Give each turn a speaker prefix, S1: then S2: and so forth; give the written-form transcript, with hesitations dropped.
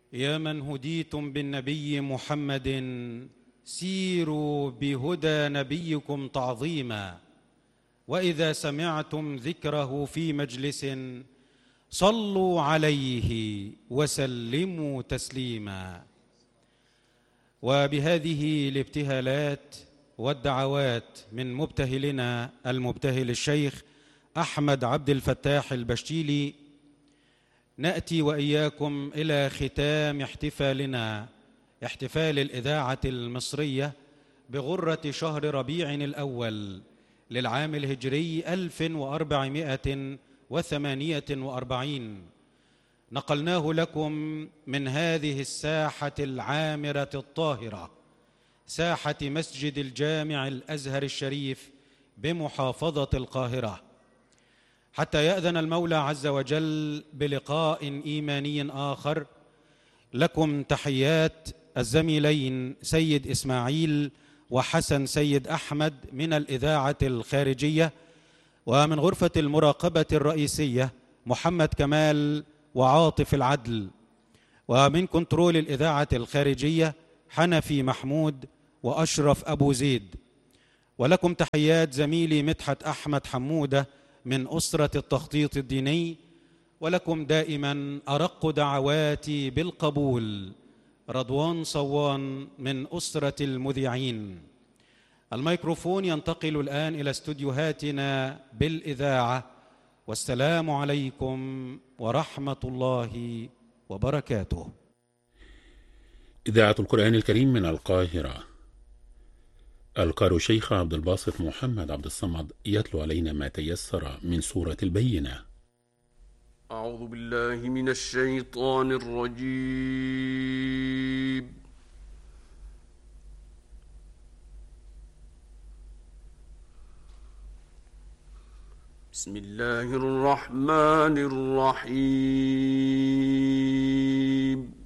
S1: يا من هديتم بالنبي محمد سيروا بهدى نبيكم تعظيما، وإذا سمعتم ذكره في مجلس صلوا عليه وسلموا تسليما. وبهذه الابتهالات والدعوات من مبتهلنا المبتهل الشيخ أحمد عبد الفتاح البشتيلي نأتي وإياكم إلى ختام احتفالنا، احتفال الإذاعة المصرية بغرة شهر ربيع الأول للعام الهجري 1448. نقلناه لكم من هذه الساحة العامرة الطاهرة، ساحة مسجد الجامع الأزهر الشريف بمحافظة القاهرة، حتى يأذن المولى عز وجل بلقاء إيماني آخر. لكم تحيات الزميلين سيد إسماعيل وحسن سيد أحمد من الإذاعة الخارجية، ومن غرفة المراقبة الرئيسية محمد كمال وعاطف العدل، ومن كنترول الإذاعة الخارجية حنفي محمود وأشرف أبو زيد. ولكم تحيات زميلي مدحت أحمد حمودة من أسرة التخطيط الديني، ولكم دائما أرق دعواتي بالقبول رضوان صوان من أسرة المذيعين. الميكروفون ينتقل الآن إلى استوديوهاتنا بالإذاعة، والسلام عليكم ورحمة الله وبركاته.
S2: إذاعة القرآن الكريم من القاهرة. القارئ الشيخ عبد الباسط محمد عبد الصمد يتلو علينا ما تيسر من سورة البينة.
S3: أعوذ بالله من الشيطان الرجيم. بسم الله الرحمن الرحيم.